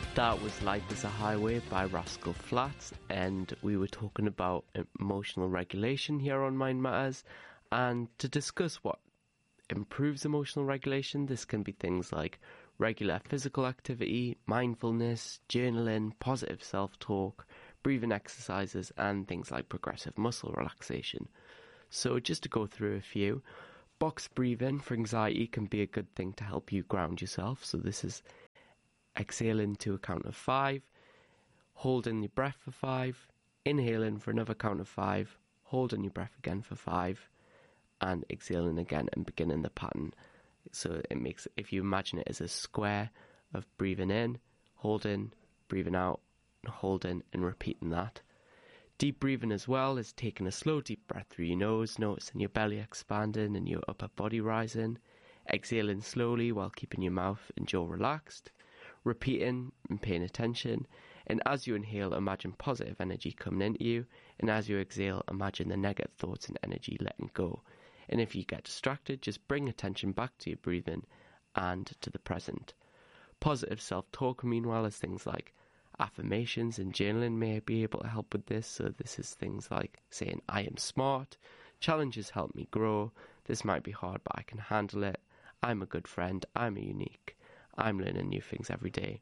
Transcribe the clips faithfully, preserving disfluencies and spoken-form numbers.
That was Life is a Highway by Rascal Flatts, and we were talking about emotional regulation here on Mind Matters. And to discuss what improves emotional regulation, this can be things like regular physical activity, mindfulness, journaling, positive self-talk, breathing exercises, and things like progressive muscle relaxation. So just to go through a few, box breathing for anxiety can be a good thing to help you ground yourself. So this is exhaling to a count of five, holding your breath for five, inhaling for another count of five, holding your breath again for five, and exhaling again and beginning the pattern. So it makes, if you imagine it as a square of breathing in, holding, breathing out, holding, and repeating that. Deep breathing as well is taking a slow deep breath through your nose, noticing your belly expanding and your upper body rising, exhaling slowly while keeping your mouth and jaw relaxed, repeating and paying attention, and as you inhale, imagine positive energy coming into you, and as you exhale, imagine the negative thoughts and energy letting go. And if you get distracted, just bring attention back to your breathing and to the present. Positive self-talk, meanwhile, is things like affirmations, and journaling may be able to help with this. So this is things like saying, I am smart, challenges help me grow, this might be hard but I can handle it, I'm a good friend, I'm unique, I'm learning new things every day.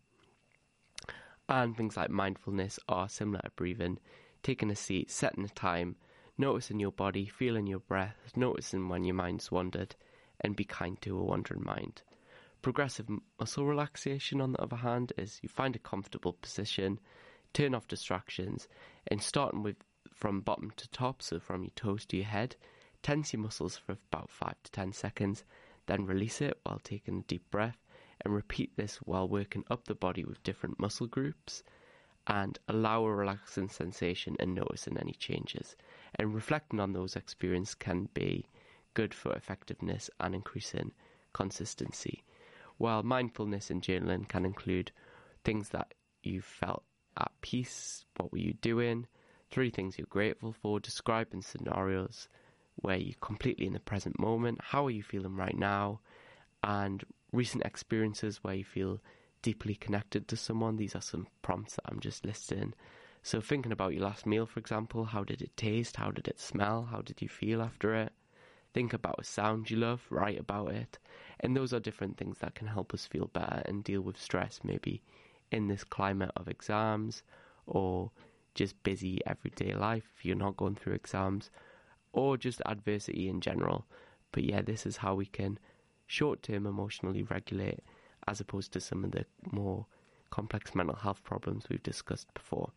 And things like mindfulness are similar to breathing, taking a seat, setting a time, noticing your body, feeling your breath, noticing when your mind's wandered, and be kind to a wandering mind. Progressive muscle relaxation, on the other hand, is you find a comfortable position, turn off distractions, and starting with from bottom to top, so from your toes to your head, tense your muscles for about five to ten seconds, then release it while taking a deep breath, and repeat this while working up the body with different muscle groups, and allow a relaxing sensation and noticing any changes. And reflecting on those experiences can be good for effectiveness and increasing consistency. While mindfulness and journaling can include things that you felt at peace, what were you doing, three things you're grateful for, describing scenarios where you're completely in the present moment, how are you feeling right now, and recent experiences where you feel deeply connected to someone. These are some prompts that I'm just listing. So thinking about your last meal, for example, how did it taste, how did it smell, how did you feel after it? Think about a sound you love, write about it. And those are different things that can help us feel better and deal with stress, maybe in this climate of exams or just busy everyday life if you're not going through exams, or just adversity in general. But yeah, this is how we can short-term emotionally regulate, as opposed to some of the more complex mental health problems we've discussed before.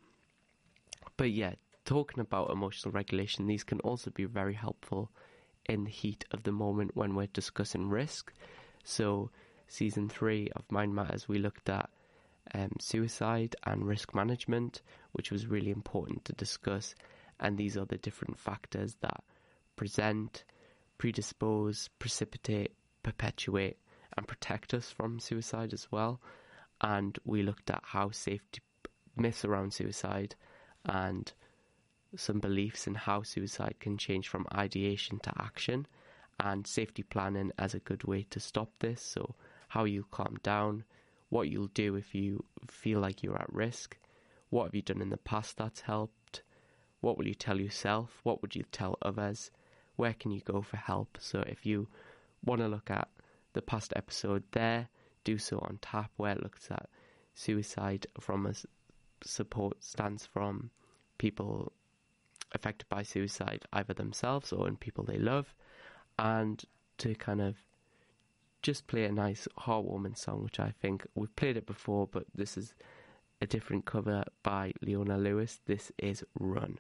But yeah, talking about emotional regulation, these can also be very helpful in the heat of the moment when we're discussing risk. So season three of Mind Matters, we looked at um, suicide and risk management, which was really important to discuss. And these are the different factors that present, predispose, precipitate, perpetuate, and protect us from suicide as well. And we looked at how safety myths around suicide and some beliefs in how suicide can change from ideation to action, and safety planning as a good way to stop this. So how you calm down, what you'll do if you feel like you're at risk, what have you done in the past that's helped, what will you tell yourself, what would you tell others, where can you go for help. So if you want to look at the past episode there, do so on Tap, where it looks at suicide from a support stance from people affected by suicide, either themselves or in people they love, and to kind of just play a nice heartwarming song, which I think we've played it before, but this is a different cover by Leona Lewis. This is Run.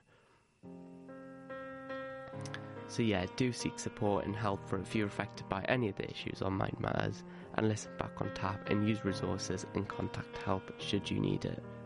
So yeah, do seek support and help for if you're affected by any of the issues on Mind Matters, and listen back on Tap and use resources and contact help should you need it.